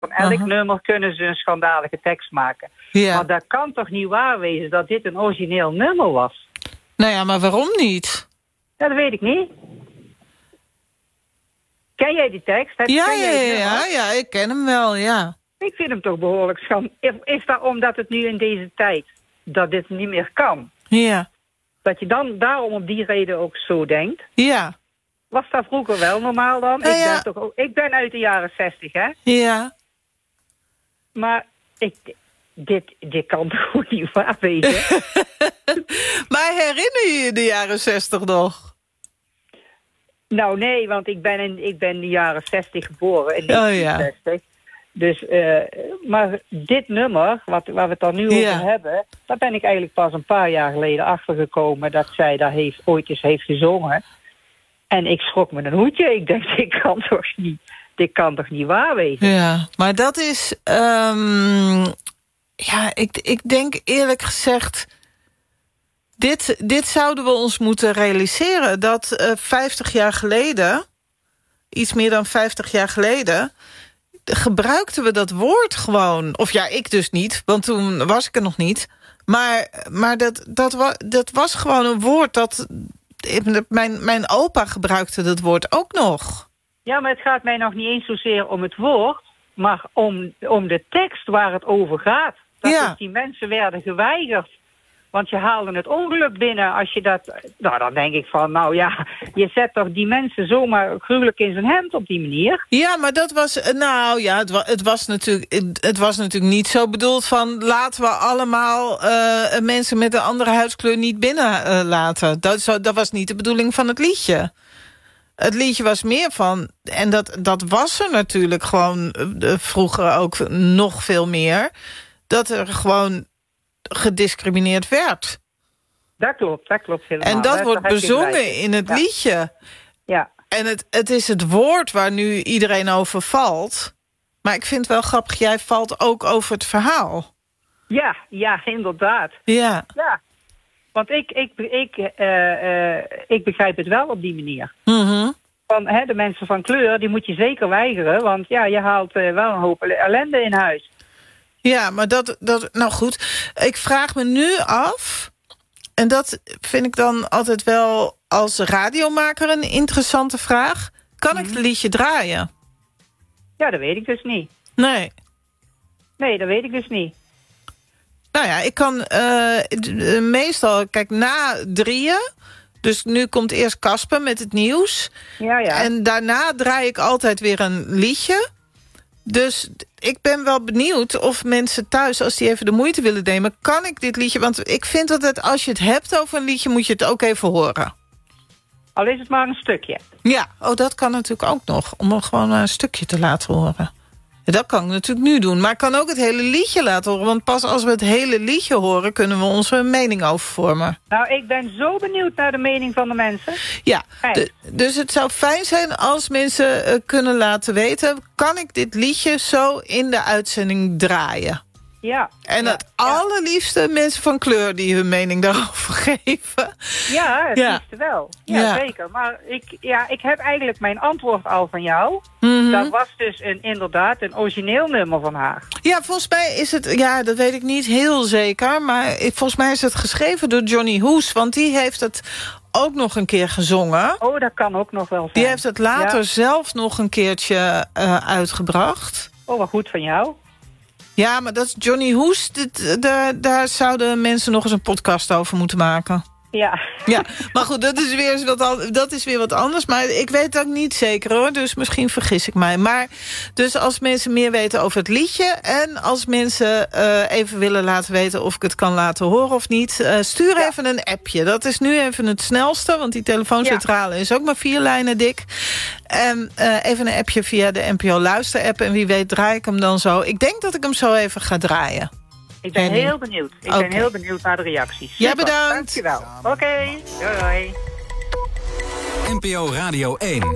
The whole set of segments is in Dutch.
Van elk nummer kunnen ze een schandalige tekst maken. Ja. Maar dat kan toch niet waar wezen dat dit een origineel nummer was? Nou ja, maar waarom niet? Ja, dat weet ik niet. Ken jij die tekst? Ja, ik ken hem wel, ja. Ik vind hem toch behoorlijk schandalig. Is dat omdat het nu in deze tijd, dat dit niet meer kan? Ja. Dat je dan daarom op die reden ook zo denkt? Ja. Was dat vroeger wel normaal dan? Ik ben uit de jaren 60, hè? Ja. Maar dit kan toch goed niet waar wezen? Maar herinner je je de jaren 60 nog? Nou nee, want ik ben in de jaren 60 geboren. In 1960. Dus, maar dit nummer, waar we het dan nu over hebben, daar ben ik eigenlijk pas een paar jaar geleden achtergekomen dat zij daar ooit eens heeft gezongen. En ik schrok me een hoedje. Ik denk, dit kan toch niet waar wezen? Ja, maar dat is... ik denk eerlijk gezegd... Dit zouden we ons moeten realiseren. Dat 50 jaar geleden... iets meer dan 50 jaar geleden... gebruikten we dat woord gewoon. Of ja, ik dus niet, want toen was ik er nog niet. Maar dat was gewoon een woord dat... Mijn opa gebruikte dat woord ook nog. Ja, maar het gaat mij nog niet eens zozeer om het woord... maar om de tekst waar het over gaat. Dat dus die mensen werden geweigerd. Want je haalde het ongeluk binnen als je dat... Nou, dan denk ik van, nou ja... je zet toch die mensen zomaar gruwelijk in zijn hemd op die manier? Ja, maar dat was... Nou ja, het was natuurlijk niet zo bedoeld van... laten we allemaal mensen met een andere huidskleur niet binnen laten. Dat was niet de bedoeling van het liedje. Het liedje was meer van... en dat was er natuurlijk gewoon vroeger ook nog veel meer... dat er gewoon... gediscrimineerd werd. Dat klopt helemaal. En dat wordt bezongen in het liedje. Ja. En het is het woord waar nu iedereen over valt. Maar ik vind het wel grappig, jij valt ook over het verhaal. Ja, inderdaad. Ja. Want ik begrijp het wel op die manier. Mm-hmm. Van, de mensen van kleur, die moet je zeker weigeren. Want ja, je haalt wel een hoop ellende in huis. Ja, maar nou goed. Ik vraag me nu af... en dat vind ik dan altijd wel als radiomaker een interessante vraag... kan ik het liedje draaien? Ja, dat weet ik dus niet. Nee, dat weet ik dus niet. Nou ja, ik kan meestal... Kijk, na 3:00... dus nu komt eerst Casper met het nieuws. Ja. En daarna draai ik altijd weer een liedje... Dus ik ben wel benieuwd of mensen thuis, als die even de moeite willen nemen... kan ik dit liedje, want ik vind dat als je het hebt over een liedje... moet je het ook even horen. Al is het maar een stukje. Ja, dat kan natuurlijk ook nog, om er gewoon een stukje te laten horen. Dat kan ik natuurlijk nu doen, maar ik kan ook het hele liedje laten horen... want pas als we het hele liedje horen, kunnen we onze mening over vormen. Nou, ik ben zo benieuwd naar de mening van de mensen. Ja, dus het zou fijn zijn als mensen kunnen laten weten... kan ik dit liedje zo in de uitzending draaien? Ja. En het allerliefste mensen van kleur die hun mening daarover geven. Ja, het liefste wel. Ja, zeker. Maar ik heb eigenlijk mijn antwoord al van jou. Mm-hmm. Dat was dus inderdaad een origineel nummer van haar. Ja, volgens mij is het... Ja, dat weet ik niet heel zeker. Maar volgens mij is het geschreven door Johnny Hoes. Want die heeft het ook nog een keer gezongen. Oh, dat kan ook nog wel zijn. Die heeft het later zelf nog een keertje uitgebracht. Oh, wat goed van jou. Ja, maar dat is Johnny Hoes. Daar zouden mensen nog eens een podcast over moeten maken. Ja. Ja, maar goed, dat is weer wat anders. Maar ik weet het ook niet zeker hoor. Dus misschien vergis ik mij. Maar dus als mensen meer weten over het liedje... en als mensen even willen laten weten of ik het kan laten horen of niet... stuur even een appje. Dat is nu even het snelste. Want die telefooncentrale is ook maar 4 lijnen dik. En even een appje via de NPO Luister-app. En wie weet draai ik hem dan zo. Ik denk dat ik hem zo even ga draaien. Ik ben heel benieuwd. Ik ben heel benieuwd naar de reacties. Ja, bedankt. Dankjewel. Oké. Doei. NPO Radio 1.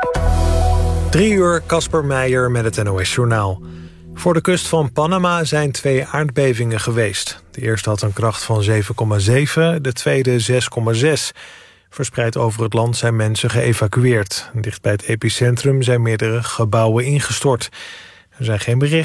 3:00, Casper Meijer met het NOS Journaal. Voor de kust van Panama zijn 2 aardbevingen geweest. De eerste had een kracht van 7,7, de tweede 6,6. Verspreid over het land zijn mensen geëvacueerd. Dicht bij het epicentrum zijn meerdere gebouwen ingestort. Er zijn geen berichten